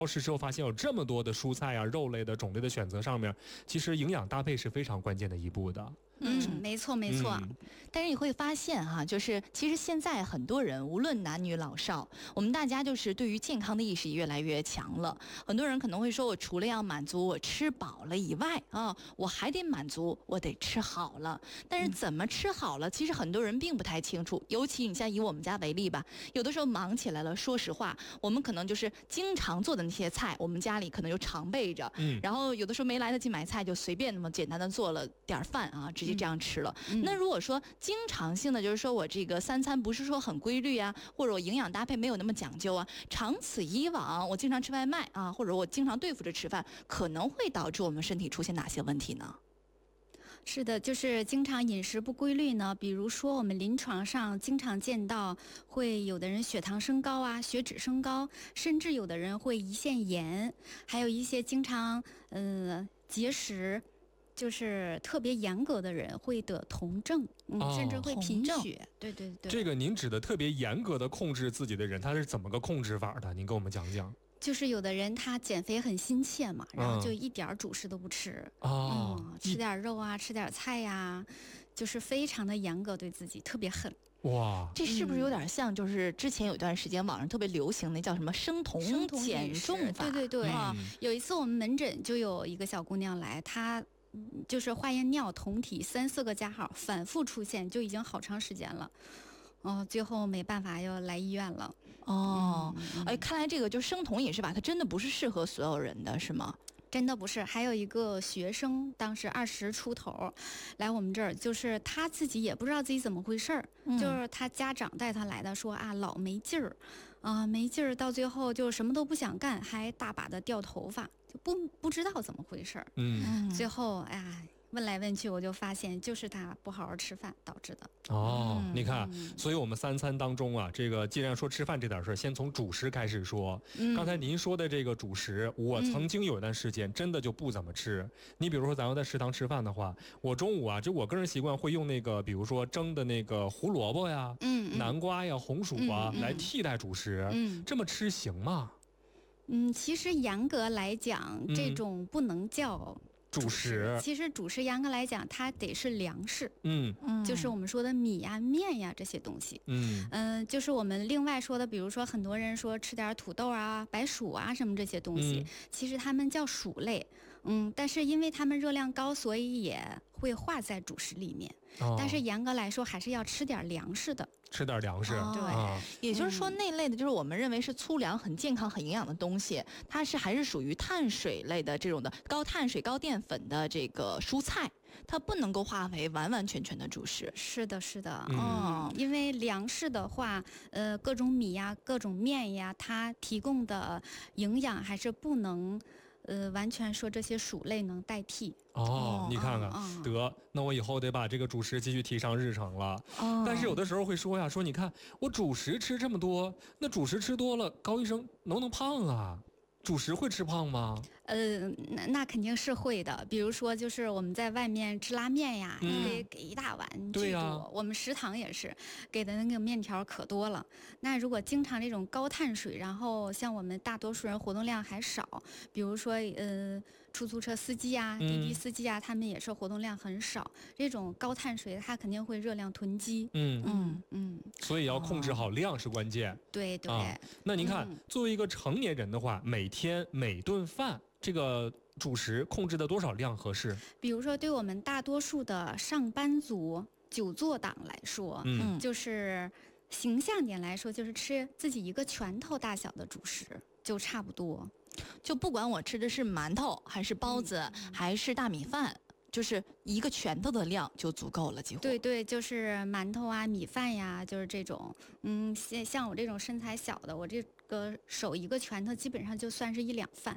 超市之后发现有这么多的蔬菜啊、肉类的种类的选择上面，其实营养搭配是非常关键的一步的。 没错没错。 但是你会发现哈，就是其实现在很多人无论男女老少，我们大家就是对于健康的意识越来越强了。很多人可能会说，我除了要满足我吃饱了以外啊，我还得满足我得吃好了。但是怎么吃好了，其实很多人并不太清楚。尤其你像以我们家为例吧，有的时候忙起来了，说实话，我们可能就是经常做的那些菜，我们家里可能就常备着。然后有的时候没来得及买菜，就随便那么简单的做了点饭啊，直接这样吃了。那如果说经常性的，就是说我这个三餐不是说很规律啊，或者我营养搭配没有那么讲究啊，长此以往，我经常吃外卖啊，或者我经常对付着吃饭，可能会导致我们身体出现哪些问题呢？ 是的，就是经常饮食不规律呢，比如说我们临床上经常见到，会有的人血糖升高啊，血脂升高，甚至有的人会胰腺炎，还有一些经常节食，就是特别严格的人会得酮症，甚至会贫血。对对对， 这个您指的特别严格的控制自己的人，他是怎么个控制法的？您给我们讲讲。 就是有的人他减肥很心切嘛，然后就一点主食都不吃，吃点肉啊，吃点菜呀，就是非常的严格，对自己特别狠。 哇， 这是不是有点像就是之前有一段时间网上特别流行的叫什么生酮减重法？ 对对对，有一次我们门诊就有一个小姑娘来，她就是化验尿酮体3-4个加号反复出现，就已经好长时间了。最后没办法要来医院了。 看来这个就生酮饮食法，它真的不是适合所有人的，是吗？ 真的不是。还有一个学生，当时20出头，来我们这儿，就是他自己也不知道自己怎么回事儿，就是他家长带他来的，说啊老没劲儿，没劲儿，到最后就什么都不想干，还大把的掉头发，就不知道怎么回事儿。最后问来问去，我就发现就是他不好好吃饭导致的。 你看，所以我们3餐当中啊，这个既然说吃饭这点事儿，先从主食开始说。刚才您说的这个主食，我曾经有一段时间真的就不怎么吃。你比如说咱要在食堂吃饭的话，我中午啊，就我个人习惯会用那个，比如说蒸的那个胡萝卜呀、南瓜呀、红薯啊，来替代主食。这么吃行吗？ 其实严格来讲，这种不能叫主食。 其实主食严格来讲，它得是粮食。就是我们说的米呀、面呀这些东西。就是我们另外说的，比如说很多人说吃点土豆啊、白薯啊什么这些东西，其实它们叫薯类。但是因为它们热量高，所以也会划在主食里面。但是严格来说，还是要吃点粮食的。 吃点粮食， 对， 也就是说那类的，就是我们认为是粗粮、很健康、很营养的东西，它还是属于碳水类的这种的高碳水、高淀粉的这个蔬菜，它不能够化为完完全全的主食。 是的，是的，因为粮食的话，各种米呀、各种面呀，它提供的营养还是不能。完全说这些薯类能代替。 你看看，得，那我以后得把这个主食继续提上日程了。但是有的时候会说呀，说你看我主食吃这么多，那主食吃多了，高医生能不能胖啊？主食会吃胖吗？ 那肯定是会的。比如说，就是我们在外面吃拉面呀，给一大碗巨多。我们食堂也是给的那个面条可多了。那如果经常这种高碳水，然后像我们大多数人活动量还少，比如说出租车司机啊、滴滴司机啊，他们也是活动量很少。这种高碳水，它肯定会热量囤积。 所以要控制好量是关键。 对对。 那您看，作为一个成年人的话，每天每顿饭这个主食控制的多少量合适？ 比如说，对我们大多数的上班族、久坐党来说，就是形象点来说，就是吃自己一个拳头大小的主食就差不多。 就不管我吃的是馒头还是包子，还是大米饭。就是一个拳头的量就足够了，几乎。 对对，就是馒头啊、米饭呀，就是这种。像我这种身材小的，我这个手一个拳头，基本上就算是1两饭。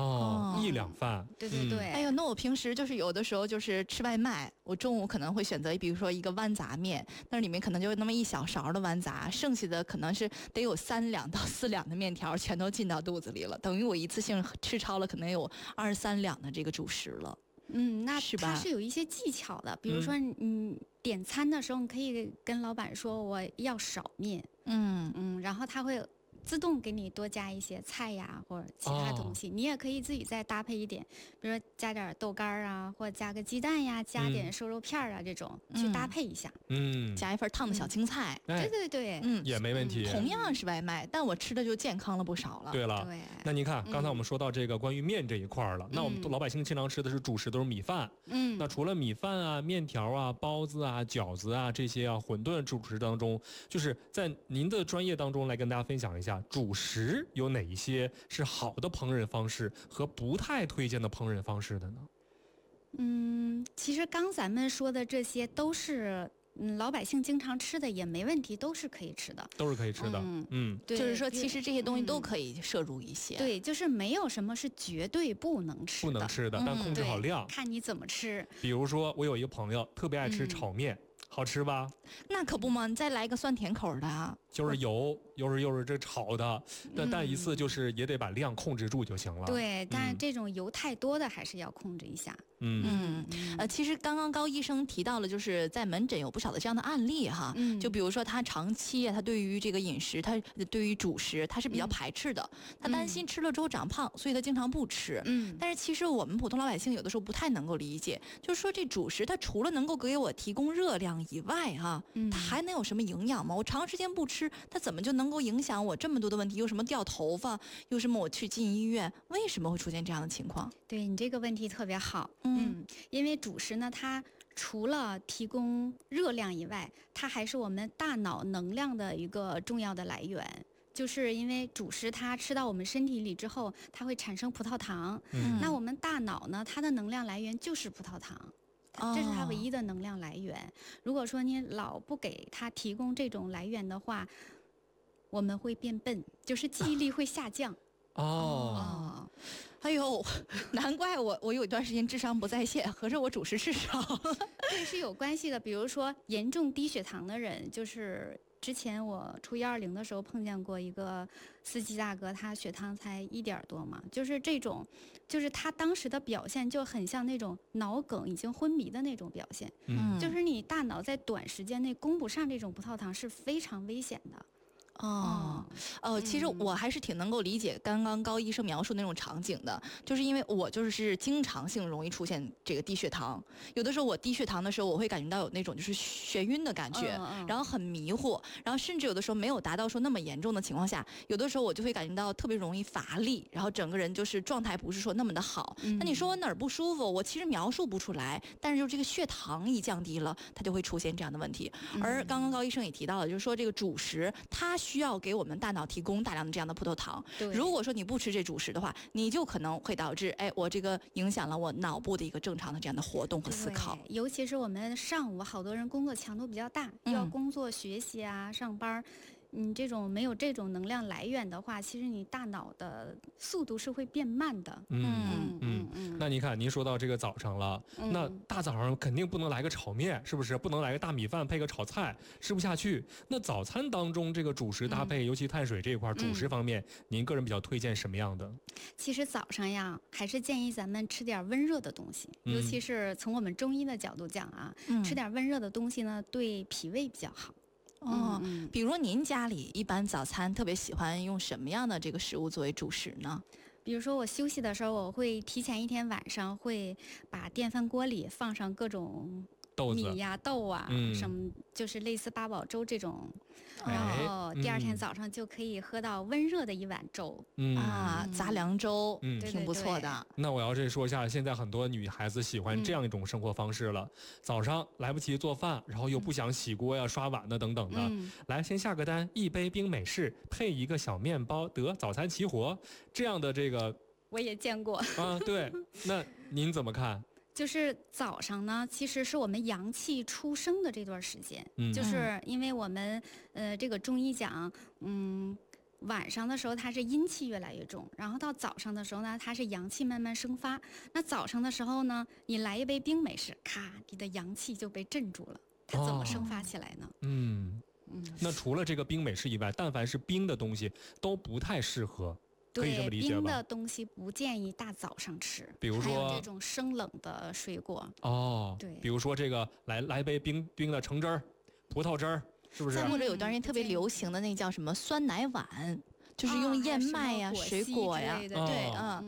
1两饭。 对对对。 哎呦，那我平时就是有的时候就是吃外卖，我中午可能会选择，比如说一个豌杂面，那里面可能就那么1小勺的豌杂，剩下的可能是得有3两到4两的面条，全都进到肚子里了，等于我一次性吃超了可能有23两的这个主食了。 那它是有一些技巧的，比如说点餐的时候，你可以跟老板说我要少面，然后他会自动给你多加一些菜呀，或者其他东西。你也可以自己再搭配一点，比如说加点豆干啊，或者加个鸡蛋呀，加点瘦肉片啊，这种去搭配一下。 加一份烫的小青菜。 对对， 也没问题。 同样是外卖，但我吃的就健康了不少了。 对了，那您看，刚才我们说到这个关于面这一块了，那我们老百姓经常吃的是主食，都是米饭。那除了米饭啊、面条啊、包子啊、饺子啊这些馄饨主食当中，就是在您的专业当中来跟大家分享一下，主食有哪一些是好的烹饪方式和不太推荐的烹饪方式的呢？ 其实刚咱们说的这些都是老百姓经常吃的，也没问题，都是可以吃的， 都是可以吃的。 对， 就是说其实这些东西都可以摄入一些。 对，就是没有什么是绝对不能吃的， 但控制好量， 看你怎么吃。 比如说我有一个朋友特别爱吃炒面，好吃吧？ 那可不嘛，你再来个酸甜口的啊。 就是油又是这炒的，但一次就是也得把量控制住就行了。 对，但这种油太多的还是要控制一下。 其实刚刚高医生提到了，就是在门诊有不少的这样的案例哈。就比如说他长期他对于这个饮食，他对于主食他是比较排斥的，他担心吃了之后长胖，所以他经常不吃。但是其实我们普通老百姓有的时候不太能够理解，就是说这主食它除了能够给我提供热量以外哈，它还能有什么营养吗？我长时间不吃，它怎么就能够影响我这么多的问题？有什么掉头发？有什么我去进医院？为什么会出现这样的情况？ 对，你这个问题特别好。因为主食呢，它除了提供热量以外，它还是我们大脑能量的一个重要的来源。就是因为主食它吃到我们身体里之后，它会产生葡萄糖。那我们大脑呢，它的能量来源就是葡萄糖。这是它唯一的能量来源。如果说你老不给它提供这种来源的话，我们会变笨，就是记忆力会下降。 哎呦，难怪我有一段时间智商不在线，合着我主食吃少。 这是有关系的。比如说严重低血糖的人，就是之前我出120的时候碰见过一个司机大哥，他血糖才1点多嘛，就是这种，就是他当时的表现就很像那种脑梗已经昏迷的那种表现。就是你大脑在短时间内供不上这种葡萄糖是非常危险的。 其实我还是挺能够理解刚刚高医生描述那种场景的，就是因为我就是经常性容易出现这个低血糖，有的时候我低血糖的时候，我会感觉到有那种就是眩晕的感觉，然后很迷糊，然后甚至有的时候没有达到说那么严重的情况下，有的时候我就会感觉到特别容易乏力，然后整个人就是状态不是说那么的好。那你说我哪儿不舒服，我其实描述不出来，但是就是这个血糖一降低了，它就会出现这样的问题。而刚刚高医生也提到了，就是说这个主食它需要给我们大脑提供大量的这样的葡萄糖。如果说你不吃这主食的话，你就可能会导致我这个影响了我脑部的一个正常的这样的活动和思考。 尤其是我们上午好多人工作强度比较大，要工作学习啊上班，这种没有这种能量来源的话，其实你大脑的速度是会变慢的。 那你看您说到这个早上了，那大早上肯定不能来个炒面，是不是？不能来个大米饭配个炒菜，吃不下去。那早餐当中这个主食搭配，尤其碳水这一块，主食方面，您个人比较推荐什么样的？ 其实早上呀，还是建议咱们吃点温热的东西，尤其是从我们中医的角度讲啊，吃点温热的东西呢，对脾胃比较好。 比如您家里一般早餐特别喜欢用什么样的这个食物作为主食呢？ 比如说我休息的时候，我会提前一天晚上会把电饭锅里放上各种米呀、豆啊，什么就是类似八宝粥这种，然后第二天早上就可以喝到温热的一碗粥。 杂粮粥，挺不错的。 那我要这说一下，现在很多女孩子喜欢这样一种生活方式了，早上来不及做饭，然后又不想洗锅呀、刷碗的等等的，来先下个单，一杯冰美式配一个小面包，得早餐齐活。这样的这个我也见过对，那您怎么看？ 就是早上呢，其实是我们阳气出生的这段时间，就是因为我们这个中医讲，晚上的时候它是阴气越来越重，然后到早上的时候呢，它是阳气慢慢生发。那早上的时候呢，你来一杯冰美式，咔，你的阳气就被镇住了，它怎么生发起来呢？ 那除了这个冰美式以外，但凡是冰的东西都不太适合。可以这么理解吧？ 冰的东西不建议大早上吃， 比如说这种生冷的水果。 对，比如说这个来杯冰的橙汁儿、葡萄汁儿，是不是？ 或者有段时间特别流行的那叫什么酸奶碗， 就是用燕麦呀、水果呀， 对， 对，